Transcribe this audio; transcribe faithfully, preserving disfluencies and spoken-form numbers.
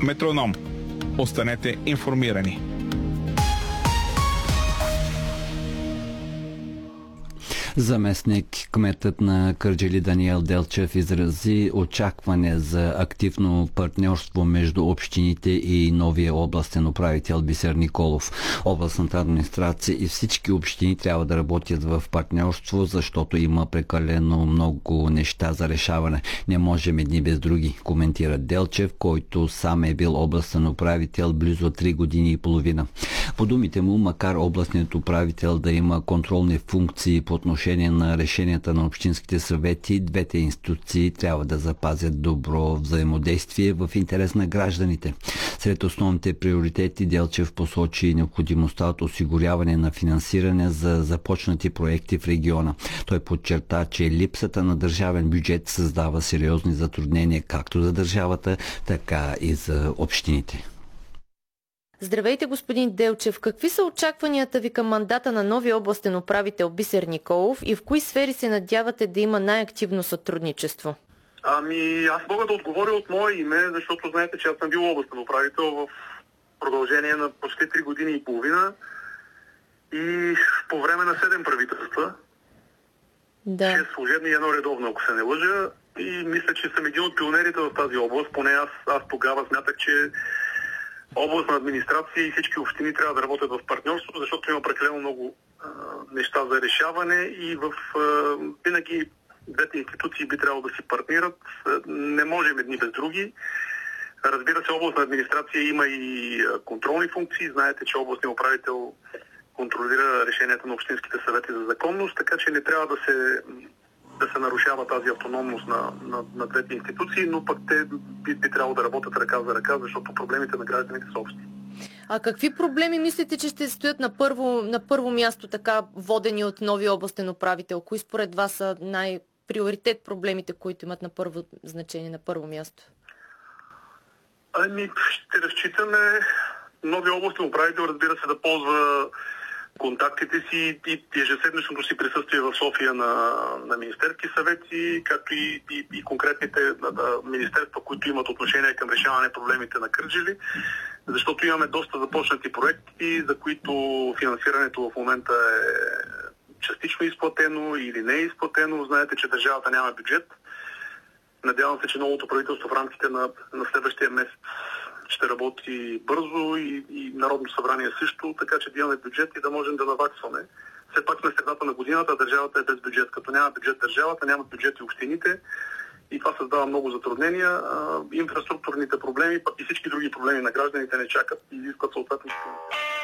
Метроном. Останете информирани. Заместник кметът на Кърджали Даниел Делчев изрази очакване за активно партньорство между общините и новия областен управител Бисер Николов. Областната администрация и всички общини трябва да работят в партньорство, защото има прекалено много неща за решаване. Не можем едни без други, коментира Делчев, който сам е бил областен управител близо три години и половина. По думите му, макар областният управител да има контролни функции по отношение на решенията на общинските съвети, двете институции трябва да запазят добро взаимодействие в интерес на гражданите. Сред основните приоритети Делчев посочи необходимостта от осигуряване на финансиране за започнати проекти в региона. Той подчерта, че липсата на държавен бюджет създава сериозни затруднения както за държавата, така и за общините. Здравейте, господин Делчев. Какви са очакванията ви към мандата на новия областен управител Бисер Николов и в кои сфери се надявате да има най-активно сътрудничество? Ами, аз мога да отговоря от мое име, защото знаете, че аз съм бил областен управител в продължение на почти три години и половина и по време на седем правителства. Да. шест служебни и едно редовно, ако се не лъжа. И мисля, че съм един от пионерите в тази област. Поне аз, аз тогава смятах, че областна администрация и всички общини трябва да работят в партньорство, защото има прекалено много а, неща за решаване и в а, винаги двете институции би трябвало да си партнират. Не можем едни без други. Разбира се, областна администрация има и контролни функции. Знаете, че областният управител контролира решенията на общинските съвети за законност, така че не трябва да се да се нарушава тази автономност на, на, на двете институции, но пък те би, би трябвало да работят ръка за ръка, защото проблемите на гражданите са общи. А какви проблеми мислите, че ще стоят на първо, на първо място, така водени от новия областен управител? Кои според вас са най-приоритет проблемите, които имат на първо значение, на първо място? Ами, ще разчитаме новия областен управител, разбира се, да ползва контактите си и ежеседмичното си присъствие в София на, на Министерски съвети, както и, и, и конкретните да, да, министерства, които имат отношение към решаване проблемите на Кърджали, защото имаме доста започнати проекти, за които финансирането в момента е частично изплатено или не е изплатено. Знаете, че държавата няма бюджет. Надявам се, че новото правителство в рамките на, на следващия месец ще работи бързо и, и Народно събрание също, така че да имаме бюджет и да можем да наваксваме. Все пак сме средата на годината, държавата е без бюджет. Като няма бюджет държавата, няма бюджет и общините и това създава много затруднения. А, инфраструктурните проблеми, пък и всички други проблеми на гражданите не чакат и изискват съответно.